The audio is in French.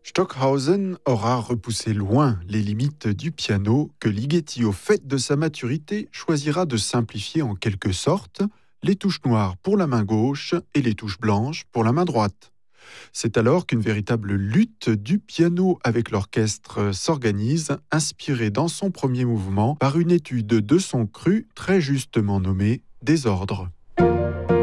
Stockhausen aura repoussé loin les limites du piano que Ligeti, au fait de sa maturité, choisira de simplifier en quelque sorte, les touches noires pour la main gauche et les touches blanches pour la main droite. C'est alors qu'une véritable lutte du piano avec l'orchestre s'organise, inspirée dans son premier mouvement par une étude de son cru très justement nommé Désordre.